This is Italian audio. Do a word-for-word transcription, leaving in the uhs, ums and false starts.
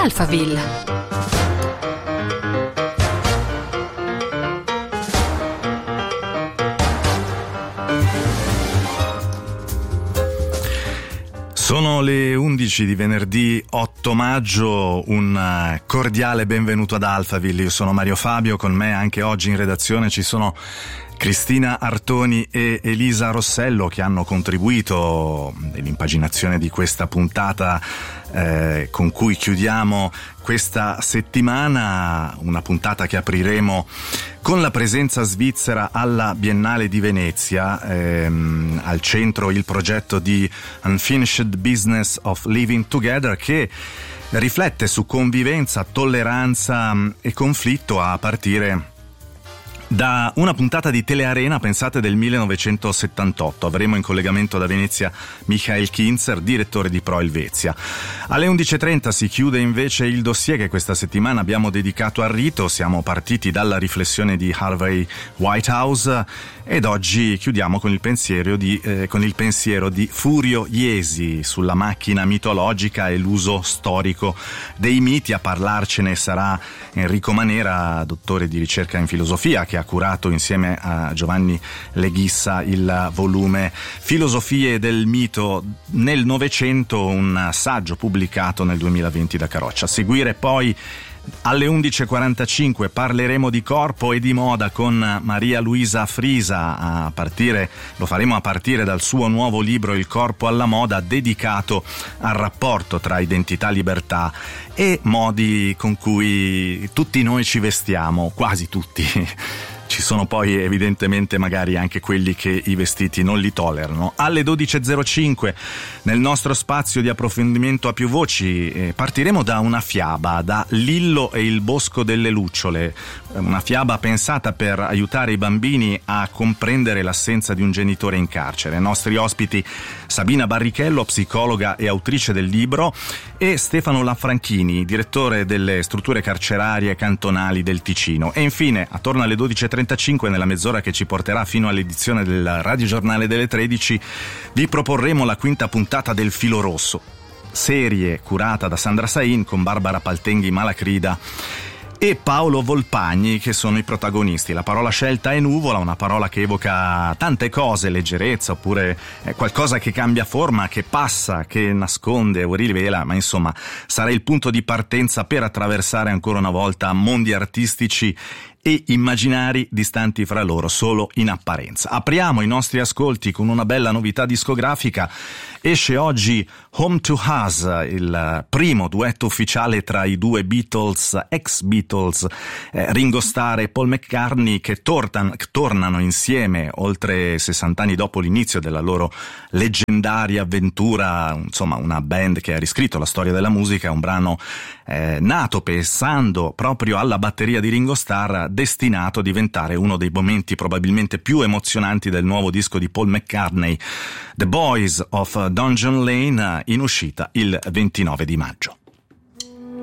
Alphaville. Sono le undici di venerdì otto maggio, un cordiale benvenuto ad Alphaville. Io sono Mario Fabio, con me anche oggi in redazione ci sono Cristina Artoni e Elisa Rossello, che hanno contribuito nell'impaginazione di questa puntata eh, con cui chiudiamo questa settimana, una puntata che apriremo con la presenza svizzera alla Biennale di Venezia, ehm, al centro il progetto di Unfinished Business of Living Together, che riflette su convivenza, tolleranza e conflitto a partire da una puntata di Telearena, pensate, del millenovecentosettantotto. Avremo in collegamento da Venezia Michael Kinzer, direttore di Pro Helvetia. Alle undici e trenta si chiude invece il dossier che questa settimana abbiamo dedicato al rito. Siamo partiti dalla riflessione di Harvey Whitehouse ed oggi chiudiamo con il pensiero di, eh, con il pensiero di Furio Iesi sulla macchina mitologica e l'uso storico dei miti. A parlarcene sarà Enrico Manera, dottore di ricerca in filosofia, che ha curato insieme a Giovanni Leghissa il volume Filosofie del mito nel Novecento, un saggio pubblicato nel duemilaventi da Caroccia. A seguire poi alle undici e quarantacinque parleremo di corpo e di moda con Maria Luisa Frisa, a partire, lo faremo a partire dal suo nuovo libro Il corpo alla moda, dedicato al rapporto tra identità, libertà e modi con cui tutti noi ci vestiamo, quasi tutti. Ci sono poi evidentemente magari anche quelli che i vestiti non li tollerano. Alle dodici e zero cinque nel nostro spazio di approfondimento a più voci eh, partiremo da una fiaba, da Lillo e il bosco delle lucciole, una fiaba pensata per aiutare i bambini a comprendere l'assenza di un genitore in carcere. Nostri ospiti Sabina Barrichello, psicologa e autrice del libro, e Stefano Lanfranchini, direttore delle strutture carcerarie cantonali del Ticino. E infine, attorno alle dodici e trentacinque, nella mezz'ora che ci porterà fino all'edizione del radiogiornale delle tredici, vi proporremo la quinta puntata del Filo Rosso, serie curata da Sandra Sain con Barbara Paltenghi Malacrida e Paolo Volpagni, che sono i protagonisti. La parola scelta è nuvola, una parola che evoca tante cose, leggerezza, oppure qualcosa che cambia forma, che passa, che nasconde o rivela, ma insomma sarà il punto di partenza per attraversare ancora una volta mondi artistici e immaginari distanti fra loro solo in apparenza. Apriamo i nostri ascolti con una bella novità discografica. Esce oggi Home to Us, il primo duetto ufficiale tra i due Beatles, ex Beatles, eh, Ringo Starr e Paul McCartney, che tortan, tornano insieme oltre sessanta anni dopo l'inizio della loro leggendaria avventura. Insomma, una band che ha riscritto la storia della musica, un brano eh, nato pensando proprio alla batteria di Ringo Starr, destinato a diventare uno dei momenti probabilmente più emozionanti del nuovo disco di Paul McCartney, The Boys of Dungeon Lane, in uscita il ventinove di maggio.